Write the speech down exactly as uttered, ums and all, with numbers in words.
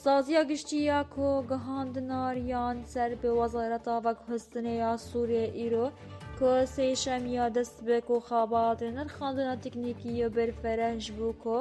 سازیا گشتیا کو گهاندناریان سر به وزارت آوک هستنه یا سوریه ایرو که سه شمیا دست به کو خوابات نرخاندنا تکنیکی برفرنج بو کو